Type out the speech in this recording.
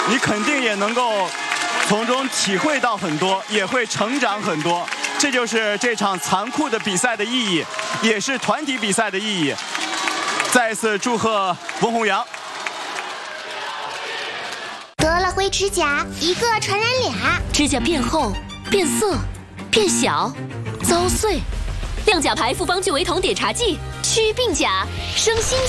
你肯定也能够从中体会到很多，也会成长很多。这就是这场残酷的比赛的意义，也是团体比赛的意义。再次祝贺翁宏阳。 得了灰指甲，一个传染俩， 指甲变厚、变色、变小、遭碎。亮甲牌复方聚维酮碘茶剂，祛鬓甲，生新